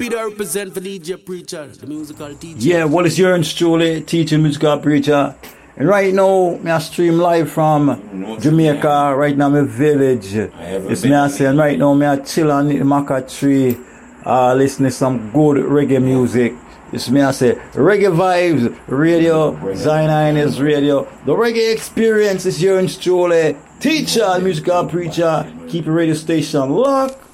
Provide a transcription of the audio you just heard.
Peter represent for DJ Preacher, the musical teacher. Yeah, what is your Julie, teaching musical preacher? And right now, me I stream live from Jamaica. Right now, my village. It's me I say, and right now, me I chill on the maca tree, listening to some good reggae music. It's me I say, Reggae Vibes Radio, Zion is Radio. The reggae experience is your Julie, teacher, musical preacher. Keep your radio station locked.